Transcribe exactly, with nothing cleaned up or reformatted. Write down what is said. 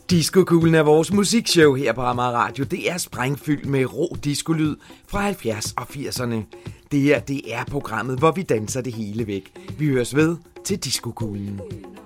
Diskokuglen er vores musikshow her på Amager Radio. Det er sprængfyldt med rå diskolyd fra halvfjerds og firserne. Det her, det er programmet, hvor vi danser det hele væk. Vi høres ved til Diskokuglen.